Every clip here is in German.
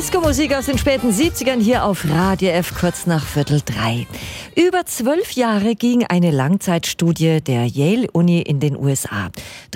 Disco-Musik aus den späten 70ern hier auf Radio F, kurz nach 2:45. Über 12 Jahre ging eine Langzeitstudie der Yale-Uni in den USA.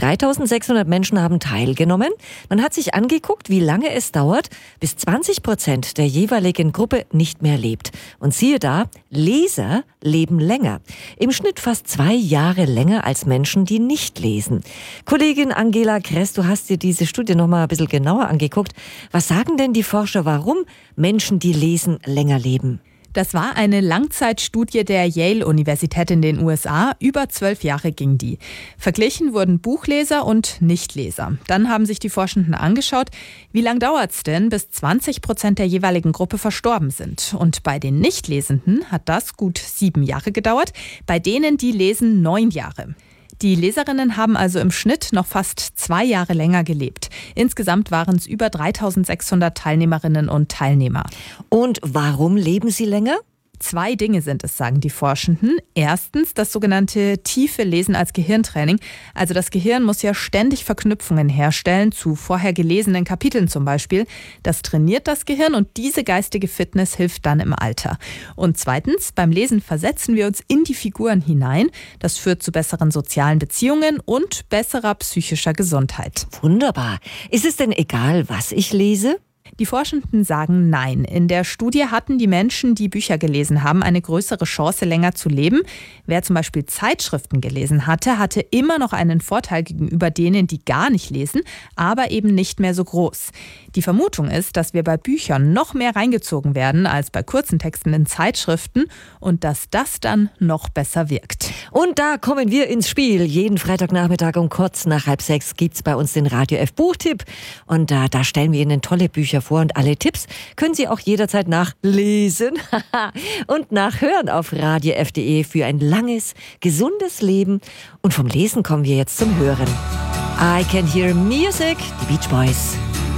3600 Menschen haben teilgenommen. Man hat sich angeguckt, wie lange es dauert, bis 20% der jeweiligen Gruppe nicht mehr lebt. Und siehe da, Leser leben länger. Im Schnitt fast 2 Jahre länger als Menschen, die nicht lesen. Kollegin Angela Kress, du hast dir diese Studie noch mal ein bisschen genauer angeguckt. Was sagen denn die Forscher, warum Menschen, die lesen, länger leben? Das war eine Langzeitstudie der Yale-Universität in den USA. Über 12 Jahre ging die. Verglichen wurden Buchleser und Nichtleser. Dann haben sich die Forschenden angeschaut, wie lange dauert es denn, bis 20% der jeweiligen Gruppe verstorben sind. Und bei den Nichtlesenden hat das gut 7 Jahre gedauert, bei denen, die lesen, 9 Jahre. Die Leserinnen haben also im Schnitt noch fast 2 Jahre länger gelebt. Insgesamt waren es über 3600 Teilnehmerinnen und Teilnehmer. Und warum leben sie länger? 2 Dinge sind es, sagen die Forschenden. Erstens das sogenannte tiefe Lesen als Gehirntraining. Also das Gehirn muss ja ständig Verknüpfungen herstellen, zu vorher gelesenen Kapiteln zum Beispiel. Das trainiert das Gehirn und diese geistige Fitness hilft dann im Alter. Und zweitens, beim Lesen versetzen wir uns in die Figuren hinein. Das führt zu besseren sozialen Beziehungen und besserer psychischer Gesundheit. Wunderbar. Ist es denn egal, was ich lese? Die Forschenden sagen nein. In der Studie hatten die Menschen, die Bücher gelesen haben, eine größere Chance, länger zu leben. Wer zum Beispiel Zeitschriften gelesen hatte, hatte immer noch einen Vorteil gegenüber denen, die gar nicht lesen, aber eben nicht mehr so groß. Die Vermutung ist, dass wir bei Büchern noch mehr reingezogen werden als bei kurzen Texten in Zeitschriften und dass das dann noch besser wirkt. Und da kommen wir ins Spiel. Jeden Freitagnachmittag um kurz nach 5:30 gibt's bei uns den Radio F Buchtipp. Und da stellen wir Ihnen tolle Bücher vor und alle Tipps können Sie auch jederzeit nachlesen und nachhören auf radiof.de für ein langes, gesundes Leben. Und vom Lesen kommen wir jetzt zum Hören. I Can Hear Music, die Beach Boys.